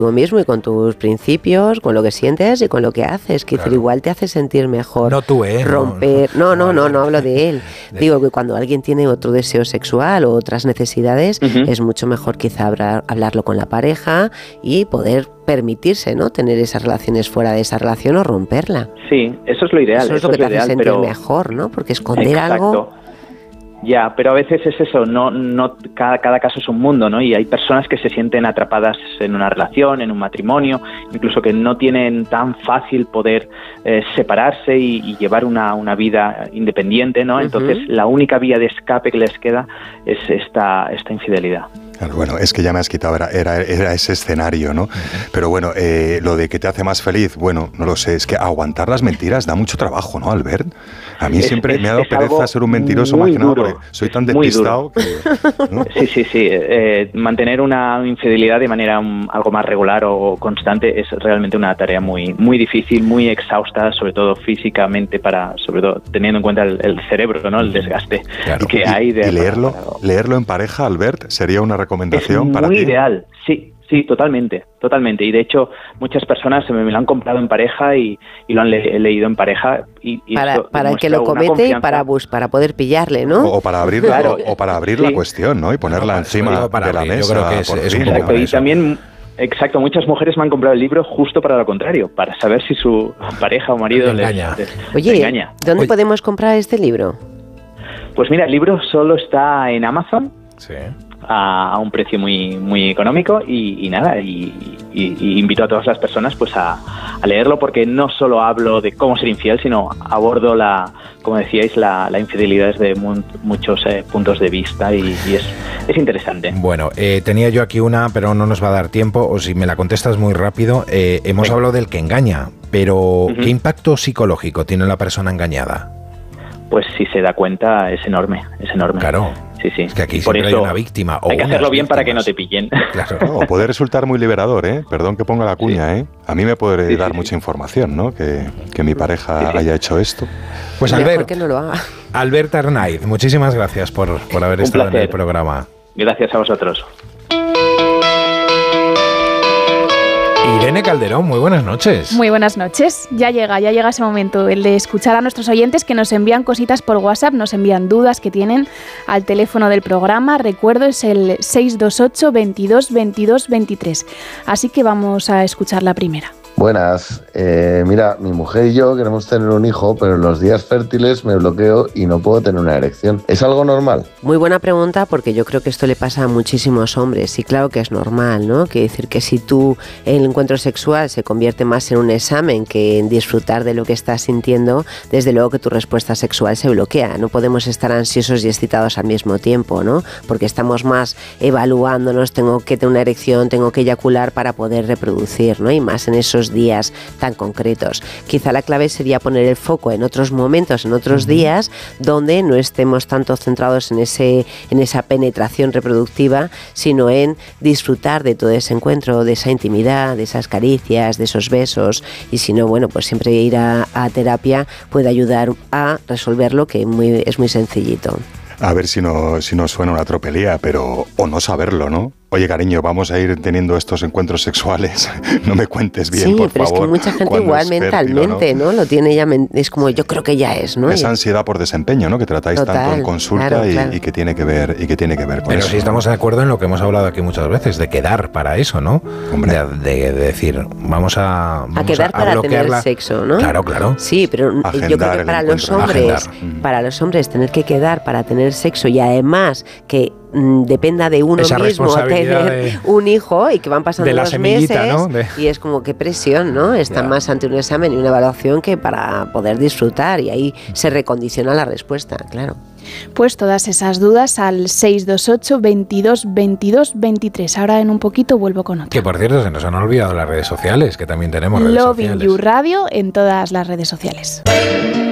mismo y con tus principios, con lo que sientes y con lo que haces, que claro. Igual te hace sentir mejor. No tú, romper. No hablo de él. Digo que cuando alguien tiene otro deseo sexual o otras necesidades, es mucho mejor quizá hablarlo con la pareja y poder permitirse, ¿no? Tener esas relaciones fuera de esa relación o romperla. Sí, eso es lo ideal. Eso es lo que te hace sentir mejor, ¿no? Porque esconder algo... Ya, pero a veces es eso, no cada caso es un mundo, ¿no? Y hay personas que se sienten atrapadas en una relación, en un matrimonio, incluso que no tienen tan fácil poder separarse y llevar una vida independiente, ¿no? Entonces, la única vía de escape que les queda es esta infidelidad. Claro, bueno, es que ya me has quitado, era ese escenario, ¿no? Pero bueno, lo de que te hace más feliz, bueno, no lo sé, es que aguantar las mentiras da mucho trabajo, ¿no, Albert? A mí siempre me ha dado pereza ser un mentiroso, más que nada, porque soy tan despistado que... ¿no? Sí. Mantener una infidelidad de manera algo más regular o constante es realmente una tarea muy, muy difícil, muy exhausta, sobre todo físicamente, sobre todo teniendo en cuenta el cerebro, ¿no? El desgaste que hay de... ¿Y leerlo en pareja, Albert, sería una recomendación para ti? Muy ideal, sí, totalmente. Y de hecho, muchas personas me lo han comprado en pareja y lo han leído en pareja. Para el que lo comete y para poder pillarle, ¿no? O para abrir, o para abrir la cuestión, ¿no? Y ponerla encima de la mesa. Yo creo que es un poco exacto, y también... Exacto, muchas mujeres me han comprado el libro justo para lo contrario, para saber si su pareja o marido les engaña. Oye, ¿dónde podemos comprar este libro? Pues mira, el libro solo está en Amazon. Sí. A un precio muy, muy económico y invito a todas las personas pues a leerlo, porque no solo hablo de cómo ser infiel, sino abordo como decíais, la infidelidad desde muchos puntos de vista y es interesante. Bueno, tenía yo aquí una, pero no nos va a dar tiempo, o si me la contestas muy rápido. Hemos hablado del que engaña, pero ¿qué impacto psicológico tiene la persona engañada? Pues si se da cuenta es enorme. Claro. Sí. Es que aquí siempre hay una víctima. Hay que hacerlo bien para que no te pillen. Claro. No, puede resultar muy liberador, ¿eh? Perdón que ponga la cuña, ¿eh? A mí me puede dar mucha información, ¿no? Que mi pareja haya hecho esto. Pues Albert, ¿por qué no lo haga? Albert Arnaiz, muchísimas gracias por haber estado en el programa. Gracias a vosotros. Irene Calderón, muy buenas noches. Muy buenas noches. Ya llega ese momento, el de escuchar a nuestros oyentes que nos envían cositas por WhatsApp, nos envían dudas que tienen al teléfono del programa. Recuerdo, es el 628 22 22 23. Así que vamos a escuchar la primera. Buenas, mira, mi mujer y yo queremos tener un hijo, pero en los días fértiles me bloqueo y no puedo tener una erección. ¿Es algo normal? Muy buena pregunta, porque yo creo que esto le pasa a muchísimos hombres y claro que es normal, ¿no? Quiere decir que si el encuentro sexual se convierte más en un examen que en disfrutar de lo que estás sintiendo, desde luego que tu respuesta sexual se bloquea. No podemos estar ansiosos y excitados al mismo tiempo, ¿no? Porque estamos más evaluándonos, tengo que tener una erección, tengo que eyacular para poder reproducir, ¿no? Y más en esos días tan concretos. Quizá la clave sería poner el foco en otros momentos, en otros días, donde no estemos tanto centrados en esa penetración reproductiva, sino en disfrutar de todo ese encuentro, de esa intimidad, de esas caricias, de esos besos, y si no, bueno, pues siempre ir a terapia puede ayudar a resolverlo, que es muy sencillito. A ver si no suena una tropelía, pero o no saberlo, ¿no? Oye, cariño, vamos a ir teniendo estos encuentros sexuales. No me cuentes bien, por favor. Sí, pero es que mucha gente igual mentalmente, ¿no? Lo tiene ya, es como yo creo que ya es, ¿no? Esa ansiedad por desempeño, ¿no? Que tratáis tanto en consulta, claro. Y que tiene que ver con eso. Pero sí estamos de acuerdo en lo que hemos hablado aquí muchas veces, de quedar para eso, ¿no? Hombre. De decir, vamos a quedar para tener sexo, ¿no? Claro. Sí, pero yo creo que para los hombres tener que quedar para tener sexo y además que dependa de uno esa mismo tener un hijo y que van pasando los meses, ¿no? Y es como qué presión, ¿no? Están más ante un examen y una evaluación que para poder disfrutar, y ahí se recondiciona la respuesta, claro. Pues todas esas dudas al 628 22 22 23. Ahora en un poquito vuelvo con otro. Que por cierto se nos han olvidado las redes sociales, que también tenemos redes sociales. Lovin You Radio en todas las redes sociales.